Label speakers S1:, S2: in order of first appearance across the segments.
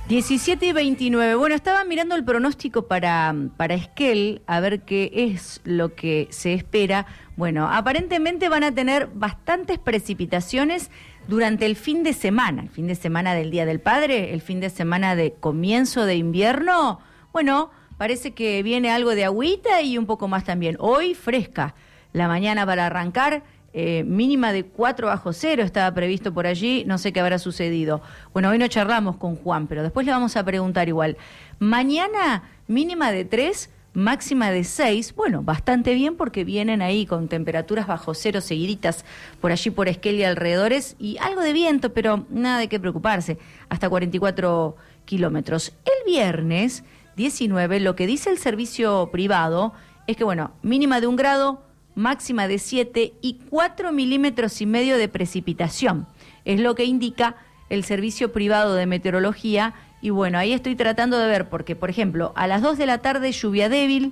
S1: 17:29. Bueno, estaba mirando el pronóstico para Esquel, a ver qué es lo que se espera. Bueno, aparentemente van a tener bastantes precipitaciones durante el fin de semana del Día del Padre, el fin de semana de comienzo de invierno. Bueno, parece que viene algo de agüita y un poco más también. Hoy fresca, la mañana para arrancar. Mínima de 4 bajo cero estaba previsto por allí, no sé qué habrá sucedido. Bueno, hoy no charlamos con Juan, pero después le vamos a preguntar igual. Mañana mínima de 3, máxima de 6, bueno, bastante bien porque vienen ahí con temperaturas bajo cero seguiditas por allí por Esquel y alrededores y algo de viento, pero nada de qué preocuparse, hasta 44 kilómetros. El viernes 19, lo que dice el servicio privado es que, bueno, mínima de 1 grado, máxima de 7 y 4,5 milímetros de precipitación. Es lo que indica el Servicio Privado de Meteorología. Y bueno, ahí estoy tratando de ver, porque, por ejemplo, a las 2 de la tarde lluvia débil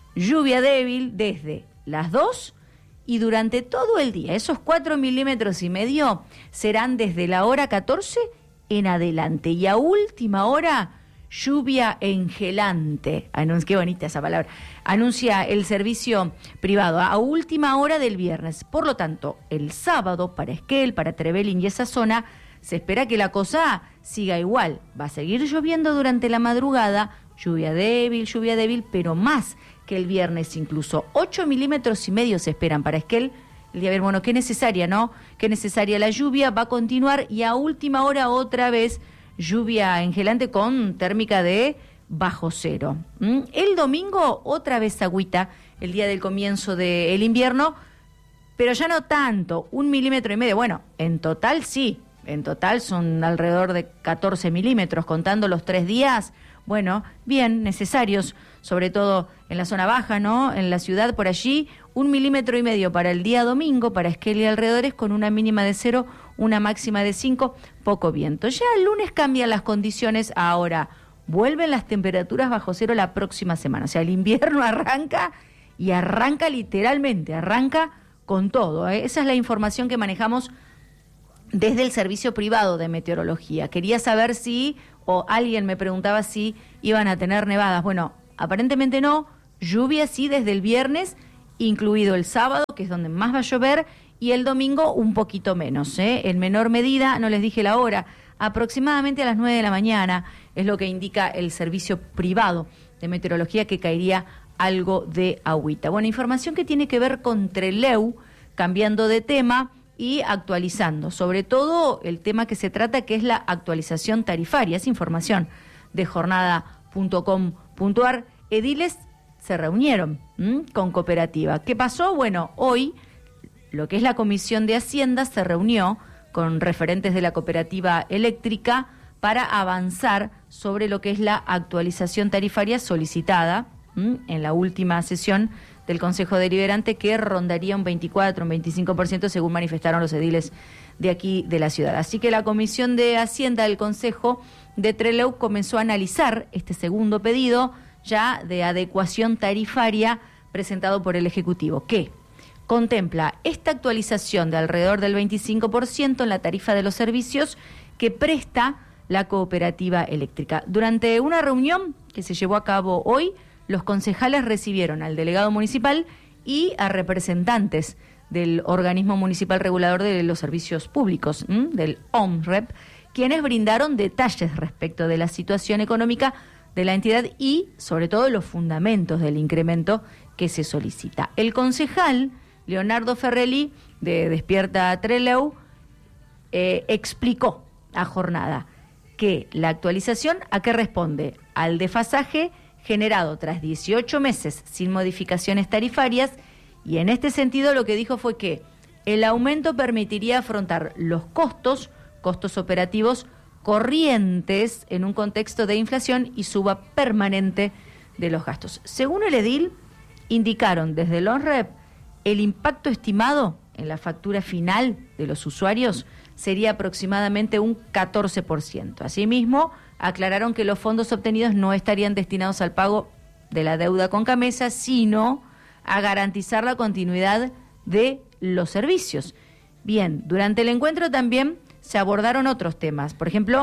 S1: desde las 2 y durante todo el día. Esos 4,5 milímetros serán desde la hora 14 en adelante. Y a última hora, lluvia engelante. Qué bonita esa palabra. Anuncia el servicio privado a última hora del viernes. Por lo tanto, el sábado para Esquel, para Trevelin y esa zona, se espera que la cosa siga igual. Va a seguir lloviendo durante la madrugada, lluvia débil, pero más que el viernes incluso. 8,5 milímetros se esperan para Esquel. El día, bueno, qué necesaria, ¿no? Qué necesaria la lluvia, va a continuar y a última hora otra vez lluvia engelante con térmica de bajo cero. El domingo otra vez agüita, el día del comienzo del invierno, pero ya no tanto, 1,5 milímetros. Bueno, en total sí, en total son alrededor de 14 milímetros, contando los 3 días, bueno, bien, necesarios, sobre todo en la zona baja, ¿no? En la ciudad por allí, 1,5 milímetros para el día domingo, para Esquel y alrededores, con una mínima de 0, una máxima de 5, poco viento. Ya el lunes cambian las condiciones, ahora vuelven las temperaturas bajo cero la próxima semana. O sea, el invierno arranca y arranca literalmente, arranca con todo, ¿eh? Esa es la información que manejamos desde el Servicio Privado de Meteorología. Quería saber si, o alguien me preguntaba si iban a tener nevadas. Bueno, aparentemente no, lluvia sí desde el viernes, incluido el sábado, que es donde más va a llover, y el domingo un poquito menos, en menor medida, no les dije la hora, aproximadamente a las 9 de la mañana, es lo que indica el Servicio Privado de Meteorología, que caería algo de agüita. Bueno, información que tiene que ver con Trelew, cambiando de tema y actualizando, sobre todo el tema que se trata, que es la actualización tarifaria. Es información de jornada.com.ar. Ediles se reunieron con cooperativa. ¿Qué pasó? Bueno, hoy lo que es la Comisión de Hacienda se reunió con referentes de la cooperativa eléctrica para avanzar sobre lo que es la actualización tarifaria solicitada en la última sesión del Consejo Deliberante, que rondaría un 24, un 25%, según manifestaron los ediles de aquí de la ciudad. Así que la Comisión de Hacienda del Consejo de Trelew comenzó a analizar este segundo pedido ya de adecuación tarifaria presentado por el Ejecutivo, que contempla esta actualización de alrededor del 25% en la tarifa de los servicios que presta la cooperativa eléctrica. Durante una reunión que se llevó a cabo hoy, los concejales recibieron al delegado municipal y a representantes del organismo municipal regulador de los servicios públicos, del OMREP, quienes brindaron detalles respecto de la situación económica de la entidad y, sobre todo, los fundamentos del incremento que se solicita. El concejal Leonardo Ferrelli, de Despierta Trelew, explicó a Jornada que la actualización, ¿a qué responde? Al desfasaje generado tras 18 meses sin modificaciones tarifarias, y en este sentido lo que dijo fue que el aumento permitiría afrontar los costos operativos corrientes en un contexto de inflación y suba permanente de los gastos. Según el edil, indicaron desde el ONREP, el impacto estimado en la factura final de los usuarios sería aproximadamente un 14%. Asimismo, aclararon que los fondos obtenidos no estarían destinados al pago de la deuda con Camesa, sino a garantizar la continuidad de los servicios. Bien, durante el encuentro también se abordaron otros temas, por ejemplo,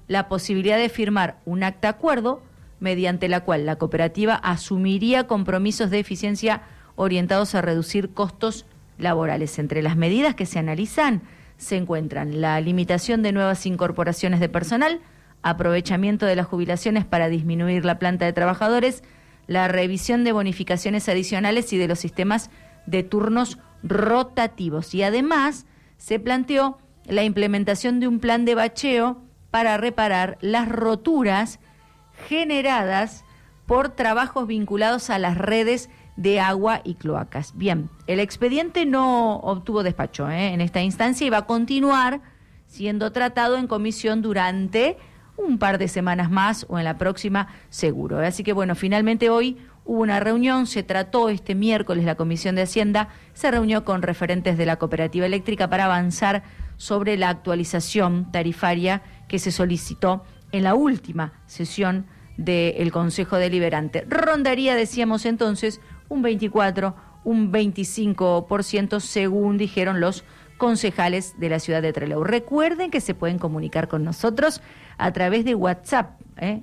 S1: la posibilidad de firmar un acta acuerdo mediante la cual la cooperativa asumiría compromisos de eficiencia orientados a reducir costos laborales. Entre las medidas que se analizan se encuentran la limitación de nuevas incorporaciones de personal, aprovechamiento de las jubilaciones para disminuir la planta de trabajadores, la revisión de bonificaciones adicionales y de los sistemas de turnos rotativos. Y además se planteó la implementación de un plan de bacheo para reparar las roturas generadas por trabajos vinculados a las redes de agua y cloacas. Bien, el expediente no obtuvo despacho en esta instancia y va a continuar siendo tratado en comisión durante un par de semanas más o en la próxima seguro. Así que bueno, finalmente hoy hubo una reunión, se trató este miércoles, la Comisión de Hacienda se reunió con referentes de la cooperativa eléctrica para avanzar sobre la actualización tarifaria que se solicitó en la última sesión del Consejo Deliberante. Rondaría, decíamos entonces, un 24, un 25%, según dijeron los concejales de la ciudad de Trelew. Recuerden que se pueden comunicar con nosotros a través de WhatsApp.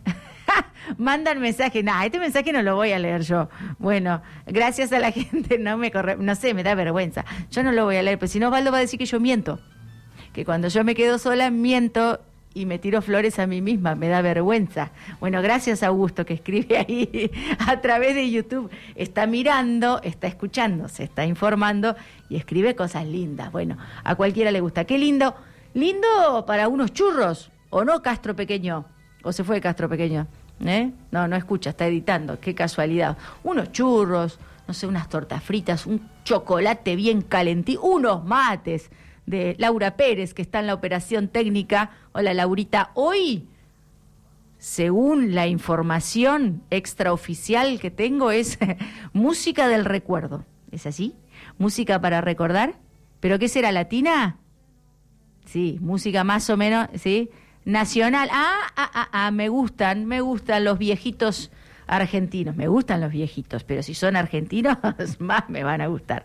S1: Mandan mensaje. Este mensaje no lo voy a leer yo. Bueno, gracias a la gente, no sé, me da vergüenza. Yo no lo voy a leer, pues si no, Osvaldo va a decir que yo miento. Que cuando yo me quedo sola, miento y me tiro flores a mí misma, me da vergüenza. Bueno, gracias a Augusto que escribe ahí a través de YouTube. Está mirando, está escuchando, se está informando y escribe cosas lindas. Bueno, a cualquiera le gusta. Qué lindo, lindo para unos churros, ¿o no, Castro Pequeño? ¿O se fue Castro Pequeño? No escucha, está editando, qué casualidad. Unos churros, no sé, unas tortas fritas, un chocolate bien calentito, unos mates de Laura Pérez, que está en la operación técnica. Hola, Laurita. Hoy, según la información extraoficial que tengo, es música del recuerdo. ¿Es así? Música para recordar. ¿Pero qué será, latina? Sí, música más o menos, ¿sí? Nacional. Me gustan los viejitos argentinos. Me gustan los viejitos, pero si son argentinos, más me van a gustar.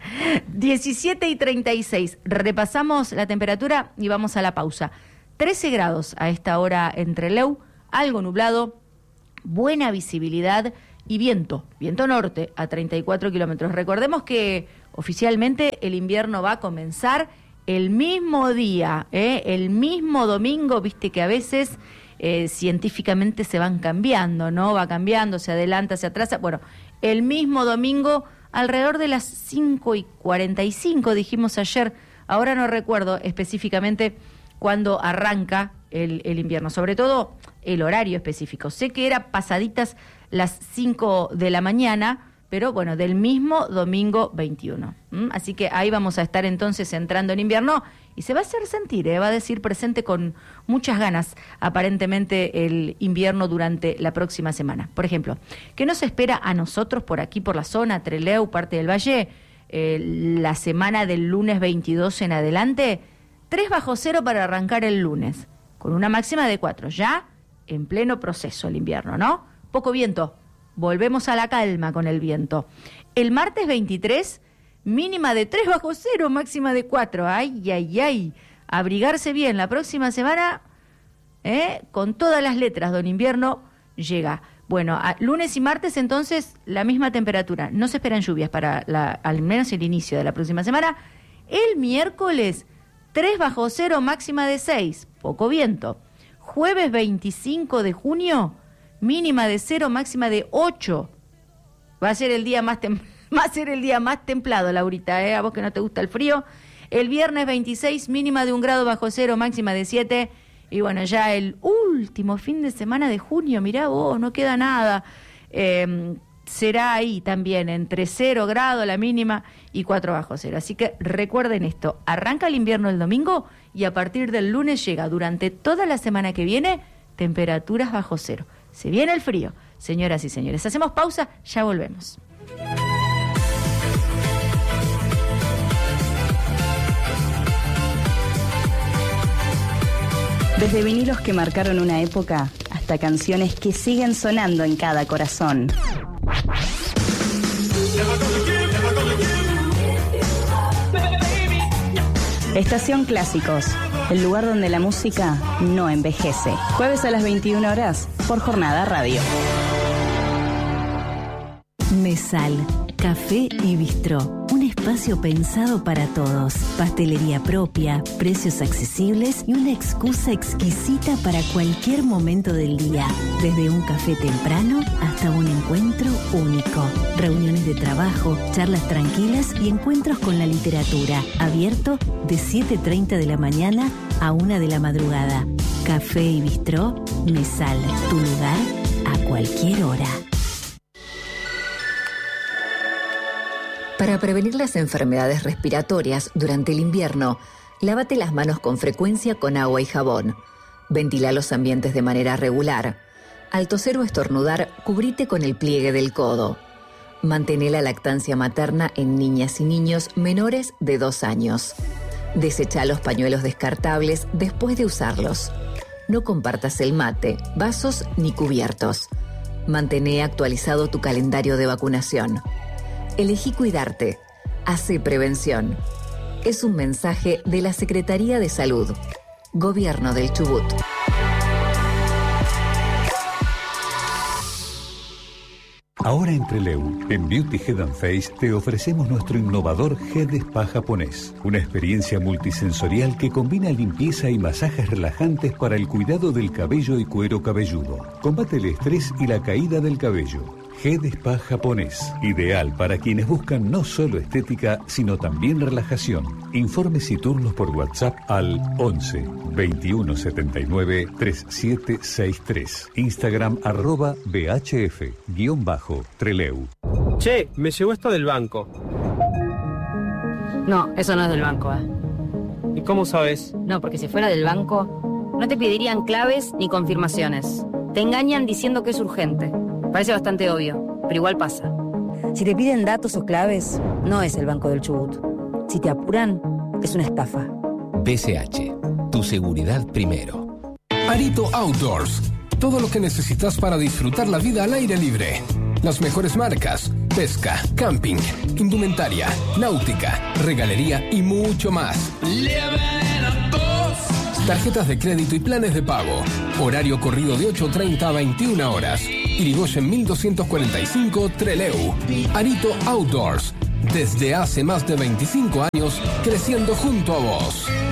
S1: 17:36. Repasamos la temperatura y vamos a la pausa. 13 grados a esta hora en Trelew, algo nublado, buena visibilidad y viento norte a 34 kilómetros. Recordemos que oficialmente el invierno va a comenzar el mismo día, el mismo domingo. Viste que a veces científicamente se van cambiando, ¿no? Va cambiando, se adelanta, se atrasa. Bueno, el mismo domingo, alrededor de las 5:45, dijimos ayer, ahora no recuerdo específicamente cuándo arranca el invierno, sobre todo el horario específico. Sé que era pasaditas las 5 de la mañana, pero bueno, del mismo domingo 21. Así que ahí vamos a estar entonces entrando en invierno y se va a hacer sentir, va a decir presente con muchas ganas, aparentemente, el invierno durante la próxima semana. Por ejemplo, ¿qué nos espera a nosotros por aquí, por la zona, Trelew, parte del Valle? La semana del lunes 22 en adelante, 3 bajo cero para arrancar el lunes, con una máxima de 4, ya en pleno proceso el invierno, ¿no? Poco viento. Volvemos a la calma con el viento. El martes 23, mínima de 3 bajo cero, máxima de 4. Ay. Abrigarse bien. La próxima semana, con todas las letras, don invierno llega. Bueno, lunes y martes entonces la misma temperatura. No se esperan lluvias para al menos el inicio de la próxima semana. El miércoles, 3 bajo cero, máxima de 6. Poco viento. Jueves 25 de junio, mínima de 0, máxima de 8. Va a ser el día más templado, Laurita, a vos que no te gusta el frío. El viernes 26, mínima de 1 grado bajo cero, máxima de 7. Y bueno, ya el último fin de semana de junio, mirá vos, no queda nada. Será ahí también, entre 0 grados la mínima y 4 bajo cero. Así que recuerden esto, arranca el invierno el domingo y a partir del lunes llega durante toda la semana que viene temperaturas bajo cero. Se viene el frío, señoras y señores. Hacemos pausa, ya volvemos.
S2: Desde vinilos que marcaron una época hasta canciones que siguen sonando en cada corazón. Estación Clásicos. el lugar donde la música no envejece. Jueves a las 21 horas por Jornada Radio.
S3: Mesal, café y bistró. Un espacio pensado para todos. Pastelería propia, precios accesibles y una excusa exquisita para cualquier momento del día. Desde un café temprano hasta un encuentro único. Reuniones de trabajo, charlas tranquilas y encuentros con la literatura. Abierto de 7:30 de la mañana a 1 de la madrugada. Café y bistró, Mesal. Tu lugar a cualquier hora.
S4: Para prevenir las enfermedades respiratorias durante el invierno, lávate las manos con frecuencia con agua y jabón. Ventila los ambientes de manera regular. Al toser o estornudar, cubrite con el pliegue del codo. Mantén la lactancia materna en niñas y niños menores de 2 años. Desecha los pañuelos descartables después de usarlos. No compartas el mate, vasos ni cubiertos. Mantén actualizado tu calendario de vacunación. Elegí cuidarte. Hace prevención. Es un mensaje de la Secretaría de Salud. Gobierno del Chubut.
S5: Ahora en Trelew, en Beauty Head and Face, te ofrecemos nuestro innovador Head Spa japonés. Una experiencia multisensorial que combina limpieza y masajes relajantes para el cuidado del cabello y cuero cabelludo. Combate el estrés y la caída del cabello. Head Spa japonés, ideal para quienes buscan no solo estética, sino también relajación. Informes y turnos por WhatsApp al 11 21 79 3763. Instagram @BHF_Trelew.
S6: Che, me llegó esto del banco.
S7: No, eso no es del banco,
S6: ¿Y cómo sabes?
S7: No, porque si fuera del banco, no te pedirían claves ni confirmaciones. Te engañan diciendo que es urgente. Parece bastante obvio, pero igual pasa. Si te piden datos o claves, no es el Banco del Chubut. Si te apuran, es una estafa.
S8: BCH, tu seguridad primero.
S9: Arito Outdoors, todo lo que necesitas para disfrutar la vida al aire libre. Las mejores marcas, pesca, camping, indumentaria, náutica, regalería y mucho más. Tarjetas de crédito y planes de pago. Horario corrido de 8:30 a 21 horas. Irigoyen 1245 Trelew. Arito Outdoors. Desde hace más de 25 años, creciendo junto a vos.